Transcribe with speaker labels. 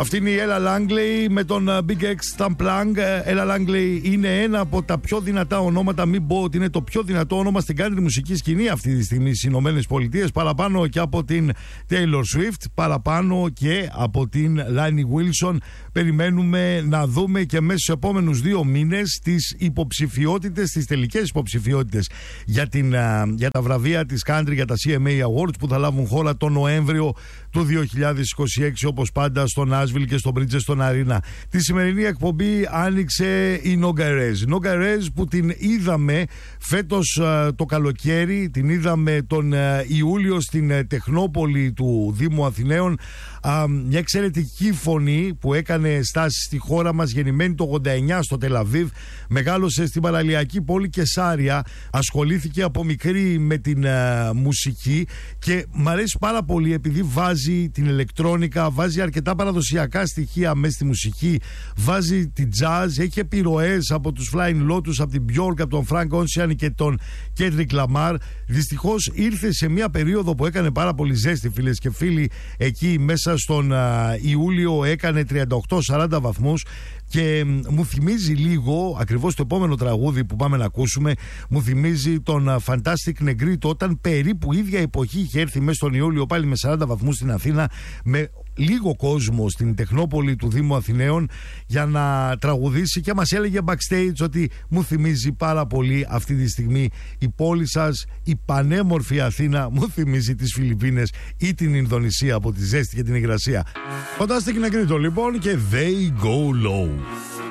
Speaker 1: Αυτή είναι η Ella Langley με τον Big X Tamplang. Ella Langley είναι ένα από τα πιο δυνατά ονόματα, μην πω ότι είναι το πιο δυνατό όνομα στην country μουσική σκηνή αυτή τη στιγμή στις Ηνωμένες Πολιτείες, παραπάνω και από την Taylor Swift, παραπάνω και από την Lainey Wilson. Περιμένουμε να δούμε και μέσα στους επόμενους 2 μήνες τις υποψηφιότητες, τις τελικές υποψηφιότητες για τα βραβεία της country, για τα CMA Awards που θα λάβουν χώρα τον Νοέμβριο του 2026, όπως πάντα στο Nashville και στο Bridgestone Arena. Τη σημερινή εκπομπή άνοιξε η Nogarez. Nogarez που την είδαμε φέτος το καλοκαίρι, την είδαμε τον Ιούλιο στην Τεχνόπολη του Δήμου Αθηναίων. Μια εξαιρετική φωνή που έκανε στάση στη χώρα μας, γεννημένη το 89 στο Τελαβίβ, μεγάλωσε στην παραλιακή πόλη Κεσάρια, ασχολήθηκε από μικρή με την μουσική και μ' αρέσει πάρα πολύ επειδή βάζει την ηλεκτρόνικα, βάζει αρκετά παραδοσιακά στοιχεία μέσα στη μουσική, βάζει την jazz, έχει επιρροές από τους Flying Lotus, από την Björk, από τον Frank Ocean και τον Kendrick Lamar. Δυστυχώς ήρθε σε μια περίοδο που έκανε πάρα πολύ ζέστη, φίλες και φίλοι. Εκεί μέσα στον Ιούλιο έκανε 38-40 βαθμούς και μου θυμίζει λίγο, ακριβώς το επόμενο τραγούδι που πάμε να ακούσουμε, μου θυμίζει τον Fantastic Negrito, όταν περίπου ίδια εποχή είχε έρθει μέσα στον Ιούλιο πάλι με 40 βαθμούς στην Αθήνα, με λίγο κόσμο στην Τεχνόπολη του Δήμου Αθηναίων για να τραγουδήσει, και μας έλεγε backstage ότι μου θυμίζει πάρα πολύ αυτή τη στιγμή η πόλη σας, η πανέμορφη Αθήνα, μου θυμίζει τις Φιλιππίνες ή την Ινδονησία από τη ζέστη και την υγρασία. Fantastic Negrito λοιπόν και They Go Low.